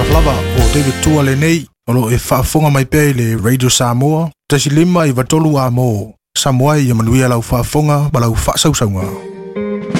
lava o David Tua le nei o lo e whaafonga mai pia le Radio Samoa. Tasi lima i vatolu a mo Samoa i manuia lau whaafonga ma lau whaasausaunga.